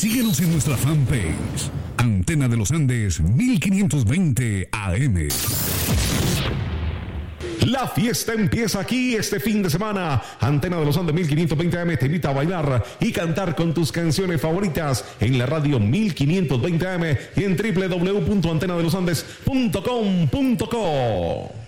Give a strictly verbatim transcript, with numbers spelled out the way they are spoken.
Síguenos en nuestra fanpage, Antena de los Andes mil quinientos veinte A M. La fiesta empieza aquí este fin de semana. Antena de los Andes mil quinientos veinte A M te invita a bailar y cantar con tus canciones favoritas en la radio mil quinientos veinte A M y en doble u doble u doble u punto antena de los andes punto com punto co.